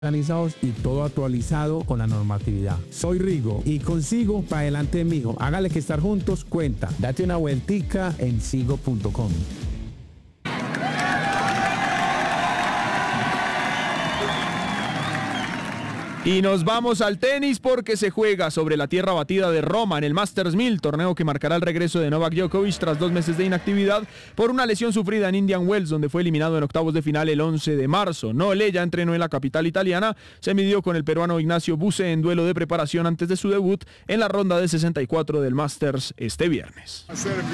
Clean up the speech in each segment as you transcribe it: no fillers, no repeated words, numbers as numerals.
organizados y todo actualizado con la normatividad. Soy Rigo y consigo para adelante, mijo. Hágale que estar juntos cuenta. Date una vueltica en sigo.com. Y nos vamos al tenis porque se juega sobre la tierra batida de Roma en el Masters 1000, torneo que marcará el regreso de Novak Djokovic tras 2 meses de inactividad por una lesión sufrida en Indian Wells, donde fue eliminado en octavos de final el 11 de marzo. Nole ya entrenó en la capital italiana, se midió con el peruano Ignacio Buse en duelo de preparación antes de su debut en la ronda de 64 del Masters este viernes.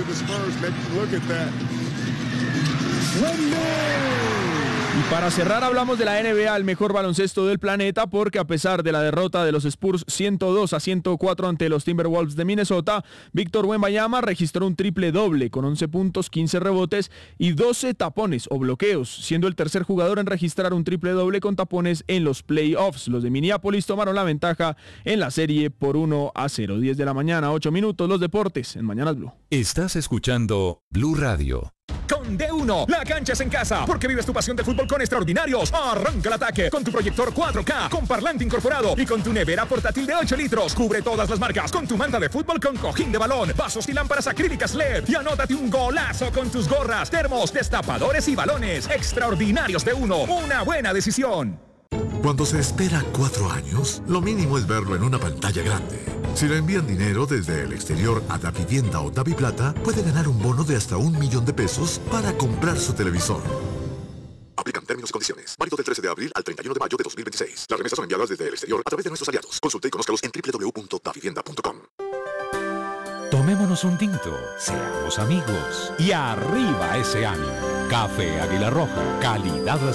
Y para cerrar hablamos de la NBA, el mejor baloncesto del planeta, porque a pesar de la derrota de los Spurs 102-104 ante los Timberwolves de Minnesota, Víctor Wembanyama registró un triple doble con 11 puntos, 15 rebotes y 12 tapones o bloqueos, siendo el tercer jugador en registrar un triple doble con tapones en los playoffs. Los de Minneapolis tomaron la ventaja en la serie por 1-0. 10 de la mañana, 8 minutos, los deportes en Mañanas Blue. Estás escuchando Blue Radio. Con D1, la cancha es en casa, porque vives tu pasión del fútbol con extraordinarios. Arranca el ataque con tu proyector 4K, con parlante incorporado y con tu nevera portátil de 8 litros. Cubre todas las marcas con tu manta de fútbol con cojín de balón, vasos y lámparas acrílicas LED. Y anótate un golazo con tus gorras, termos, destapadores y balones. Extraordinarios D1, una buena decisión. Cuando se espera 4 años, lo mínimo es verlo en una pantalla grande. Si le envían dinero desde el exterior a Davivienda o Daviplata, puede ganar un bono de hasta $1.000.000 para comprar su televisor. Aplican términos y condiciones. Válido del 13 de abril al 31 de mayo de 2026. Las remesas son enviadas desde el exterior a través de nuestros aliados. Consulte y conózcalos en www.davivienda.com. Tomémonos un tinto, seamos amigos y arriba ese ánimo. Café Águila Roja, calidad